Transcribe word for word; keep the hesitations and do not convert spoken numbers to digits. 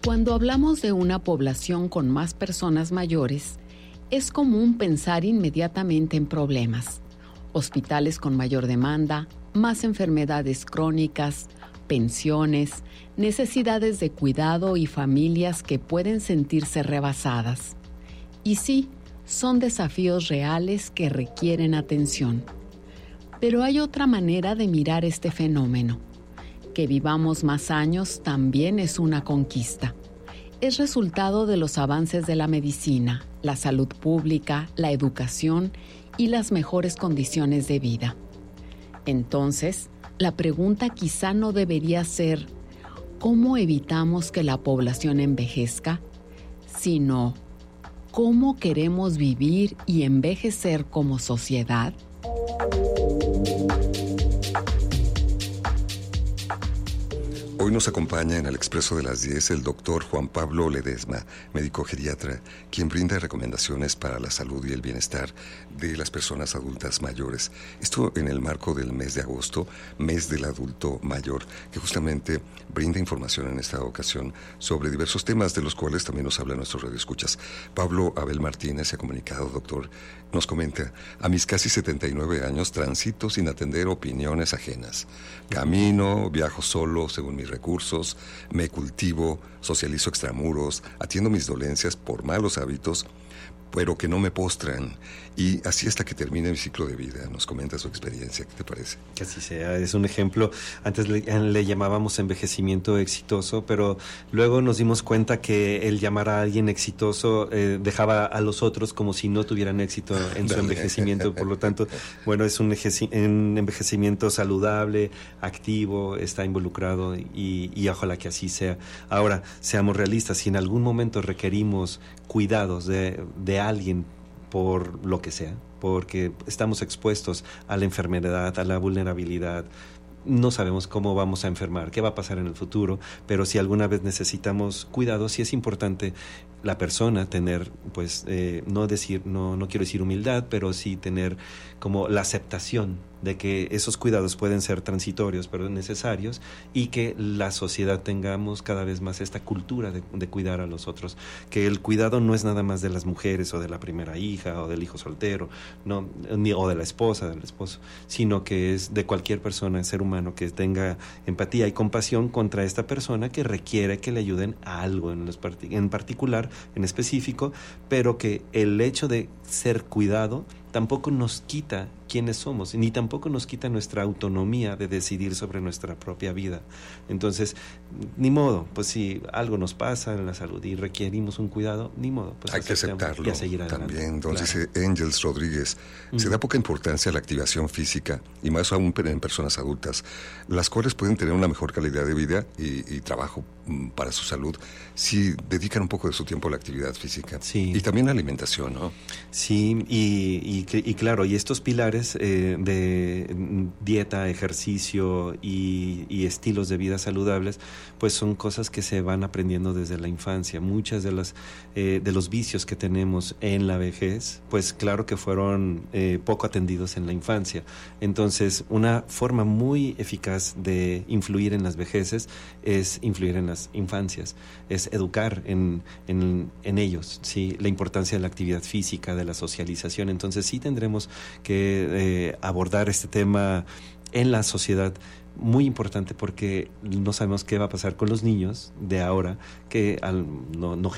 Cuando hablamos de una población con más personas mayores, es común pensar inmediatamente en problemas. Hospitales con mayor demanda, más enfermedades crónicas, pensiones, necesidades de cuidado y familias que pueden sentirse rebasadas. Y sí, son desafíos reales que requieren atención. Pero hay otra manera de mirar este fenómeno. Que vivamos más años también es una conquista. Es resultado de los avances de la medicina, la salud pública, la educación y las mejores condiciones de vida. Entonces, la pregunta quizá no debería ser ¿cómo evitamos que la población envejezca?, sino ¿cómo queremos vivir y envejecer como sociedad? Hoy nos acompaña en el Expreso de las diez el doctor Juan Pablo Ledesma, médico geriatra, quien brinda recomendaciones para la salud y el bienestar de las personas adultas mayores. Esto en el marco del mes de agosto, mes del adulto mayor, que justamente brinda información en esta ocasión sobre diversos temas de los cuales también nos habla nuestros radioescuchas. Pablo Abel Martínez se ha comunicado, doctor, nos comenta: a mis casi setenta y nueve años transito sin atender opiniones ajenas. Camino, viajo solo según mis recursos, me cultivo, socializo extramuros, atiendo mis dolencias por malos hábitos, pero que no me postran, y así hasta que termine mi ciclo de vida. Nos comenta su experiencia, ¿qué te parece? Que así sea, es un ejemplo. Antes le, le llamábamos envejecimiento exitoso, pero luego nos dimos cuenta que el llamar a alguien exitoso eh, dejaba a los otros como si no tuvieran éxito en su envejecimiento. Por lo tanto, bueno, es un, un envejecimiento saludable, activo, está involucrado y, y ojalá que así sea. Ahora, seamos realistas, si en algún momento requerimos cuidados de, de alguien por lo que sea, porque estamos expuestos a la enfermedad, a la vulnerabilidad, no sabemos cómo vamos a enfermar, qué va a pasar en el futuro, pero si alguna vez necesitamos cuidados, sí es importante la persona tener, pues, eh, no decir, no, no quiero decir humildad, pero sí tener como la aceptación de que esos cuidados pueden ser transitorios, pero necesarios, y que la sociedad tengamos cada vez más esta cultura de, de cuidar a los otros, que el cuidado no es nada más de las mujeres o de la primera hija o del hijo soltero, no, ni, o de la esposa, del esposo, sino que es de cualquier persona, ser humano, que tenga empatía y compasión contra esta persona que requiere que le ayuden a algo en, los part- en particular, en específico, pero que el hecho de ser cuidado tampoco nos quita quiénes somos, ni tampoco nos quita nuestra autonomía de decidir sobre nuestra propia vida. Entonces, ni modo, pues si algo nos pasa en la salud y requerimos un cuidado, ni modo, pues hay que aceptarlo y a seguir adelante. También. Entonces, claro. Angels Rodríguez, mm. se da poca importancia a la activación física, y más aún en personas adultas, las cuales pueden tener una mejor calidad de vida y, y trabajo mm, para su salud si dedican un poco de su tiempo a la actividad física. Sí. Y también a la alimentación, ¿no? Sí, y, y, y claro, y estos pilares eh, de dieta, ejercicio y, y estilos de vida saludables, pues son cosas que se van aprendiendo desde la infancia. Muchas de las eh, de los vicios que tenemos en la vejez, pues claro que fueron eh, poco atendidos en la infancia. Entonces, una forma muy eficaz de influir en las vejeces es influir en las infancias, es educar en, en, en ellos, ¿sí? La importancia de la actividad física, de la socialización. Entonces sí tendremos que eh, abordar este tema en la sociedad, muy importante, porque no sabemos qué va a pasar con los niños de ahora que al, no, no